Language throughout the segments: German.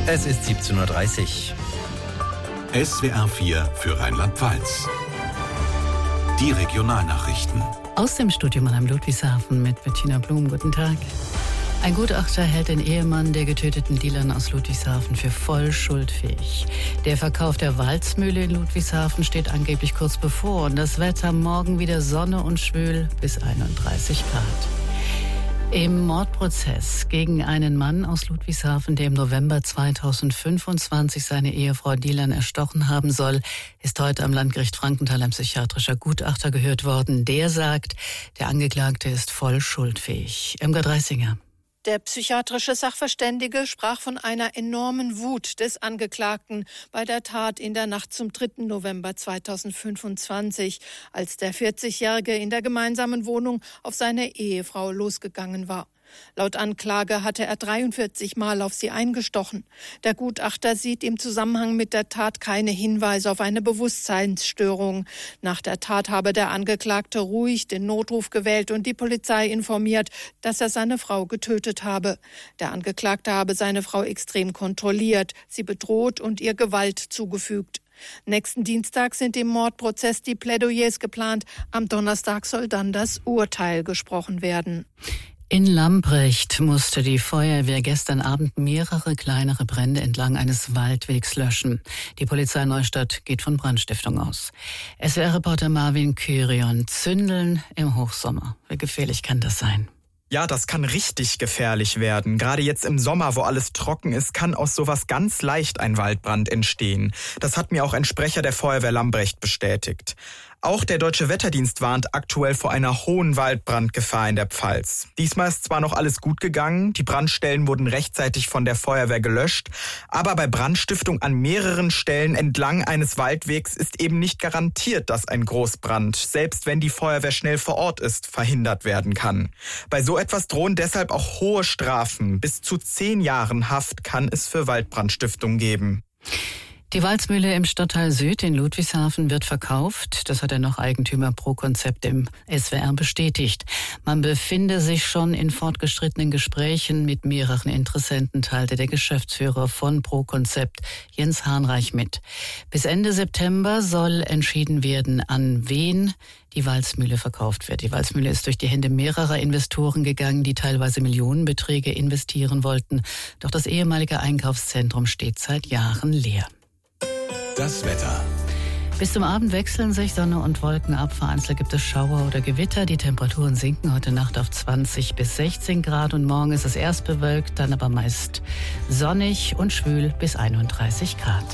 Es ist 17:30 Uhr. SWR 4 für Rheinland-Pfalz. Die Regionalnachrichten. Aus dem Studio Mannheim Ludwigshafen mit Bettina Blum. Guten Tag. Ein Gutachter hält den Ehemann der getöteten Dealerin aus Ludwigshafen für voll schuldfähig. Der Verkauf der Walzmühle in Ludwigshafen steht angeblich kurz bevor. Und das Wetter morgen wieder Sonne und schwül bis 31 Grad. Im Mordprozess gegen einen Mann aus Ludwigshafen, der im November 2025 seine Ehefrau Dilan erstochen haben soll, ist heute am Landgericht Frankenthal ein psychiatrischer Gutachter gehört worden. Der sagt, der Angeklagte ist voll schuldfähig. Irmgard Reisinger. Der psychiatrische Sachverständige sprach von einer enormen Wut des Angeklagten bei der Tat in der Nacht zum 3. November 2025, als der 40-Jährige in der gemeinsamen Wohnung auf seine Ehefrau losgegangen war. Laut Anklage hatte er 43 Mal auf sie eingestochen. Der Gutachter sieht im Zusammenhang mit der Tat keine Hinweise auf eine Bewusstseinsstörung. Nach der Tat habe der Angeklagte ruhig den Notruf gewählt und die Polizei informiert, dass er seine Frau getötet habe. Der Angeklagte habe seine Frau extrem kontrolliert, sie bedroht und ihr Gewalt zugefügt. Nächsten Dienstag sind im Mordprozess die Plädoyers geplant. Am Donnerstag soll dann das Urteil gesprochen werden. In Lambrecht musste die Feuerwehr gestern Abend mehrere kleinere Brände entlang eines Waldwegs löschen. Die Polizei Neustadt geht von Brandstiftung aus. SWR-Reporter Marvin Kyrion. Zündeln im Hochsommer. Wie gefährlich kann das sein? Ja, das kann richtig gefährlich werden. Gerade jetzt im Sommer, wo alles trocken ist, kann aus sowas ganz leicht ein Waldbrand entstehen. Das hat mir auch ein Sprecher der Feuerwehr Lambrecht bestätigt. Auch der Deutsche Wetterdienst warnt aktuell vor einer hohen Waldbrandgefahr in der Pfalz. Diesmal ist zwar noch alles gut gegangen, die Brandstellen wurden rechtzeitig von der Feuerwehr gelöscht, aber bei Brandstiftung an mehreren Stellen entlang eines Waldwegs ist eben nicht garantiert, dass ein Großbrand, selbst wenn die Feuerwehr schnell vor Ort ist, verhindert werden kann. Bei so etwas drohen deshalb auch hohe Strafen. Bis zu 10 Jahren Haft kann es für Waldbrandstiftung geben. Die Walzmühle im Stadtteil Süd in Ludwigshafen wird verkauft. Das hat der noch Eigentümer Pro-Konzept im SWR bestätigt. Man befinde sich schon in fortgeschrittenen Gesprächen mit mehreren Interessenten, teilte der Geschäftsführer von Pro-Konzept Jens Hahnreich mit. Bis Ende September soll entschieden werden, an wen die Walzmühle verkauft wird. Die Walzmühle ist durch die Hände mehrerer Investoren gegangen, die teilweise Millionenbeträge investieren wollten. Doch das ehemalige Einkaufszentrum steht seit Jahren leer. Das Wetter. Bis zum Abend wechseln sich Sonne und Wolken ab. Vereinzelt gibt es Schauer oder Gewitter. Die Temperaturen sinken heute Nacht auf 20 bis 16 Grad und morgen ist es erst bewölkt, dann aber meist sonnig und schwül bis 31 Grad.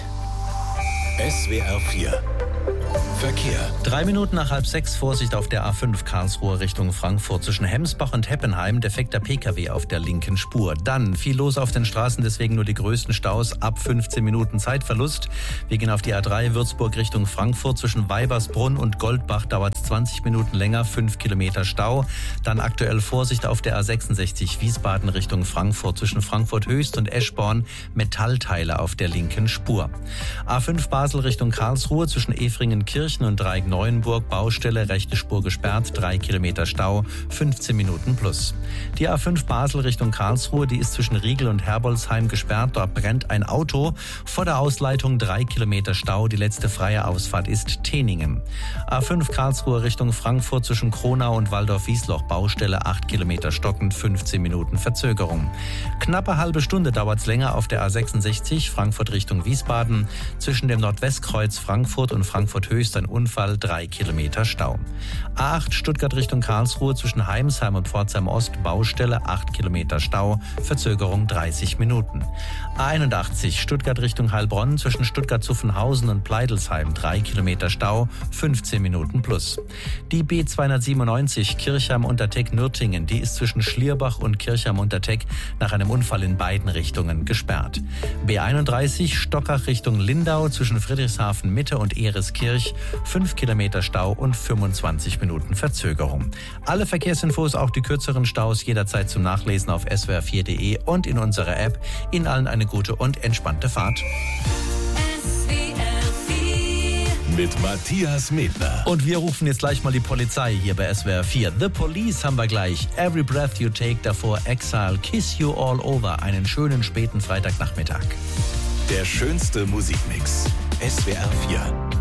SWR 4 Verkehr. 3 Minuten nach 5:30, Vorsicht auf der A5 Karlsruhe Richtung Frankfurt. Zwischen Hemsbach und Heppenheim defekter Pkw auf der linken Spur. Dann viel los auf den Straßen, deswegen nur die größten Staus ab 15 Minuten Zeitverlust. Wir gehen auf die A3 Würzburg Richtung Frankfurt. Zwischen Weibersbrunn und Goldbach dauert es 20 Minuten länger, 5 Kilometer Stau. Dann aktuell Vorsicht auf der A66 Wiesbaden Richtung Frankfurt. Zwischen Frankfurt Höchst und Eschborn Metallteile auf der linken Spur. A5 Basel Richtung Karlsruhe. Zwischen Efringen-Kirchen und Dreieck-Neuenburg Baustelle, rechte Spur gesperrt, 3 Kilometer Stau, 15 Minuten plus. Die A5 Basel Richtung Karlsruhe, die ist zwischen Riegel und Herbolzheim gesperrt. Dort brennt ein Auto. Vor der Ausleitung 3 Kilometer Stau. Die letzte freie Ausfahrt ist Teningen. A5 Karlsruhe Richtung Frankfurt zwischen Kronau und Waldorf-Wiesloch Baustelle, 8 Kilometer stockend, 15 Minuten Verzögerung. Knappe halbe Stunde dauert es länger auf der A66 Frankfurt Richtung Wiesbaden. Zwischen dem Nordwestkreuz Frankfurt und Frankfurt Höchst ein Unfall, 3 Kilometer Stau. A8 Stuttgart Richtung Karlsruhe zwischen Heimsheim und Pforzheim Ost Baustelle, 8 Kilometer Stau, Verzögerung 30 Minuten. A81 Stuttgart Richtung Heilbronn zwischen Stuttgart-Zuffenhausen und Pleidelsheim, 3 Kilometer Stau, 15 Minuten plus. Die B297 Kirchheim-Unterteck-Nürtingen, die ist zwischen Schlierbach und Kirchheim-Unterteck nach einem Unfall in beiden Richtungen gesperrt. B31 Stockach Richtung Lindau zwischen Friedrichshafen Mitte und Ehreskirch, 5 Kilometer Stau und 25 Minuten Verzögerung. Alle Verkehrsinfos, auch die kürzeren Staus, jederzeit zum Nachlesen auf swr4.de und in unserer App. Ihnen allen eine gute und entspannte Fahrt. mit Matthias Medner. Und wir rufen jetzt gleich mal die Polizei hier bei SWR 4. The Police haben wir gleich. Every Breath You Take, davor Exile, Kiss You All Over. Einen schönen späten Freitagnachmittag. Der schönste Musikmix. SWR 4.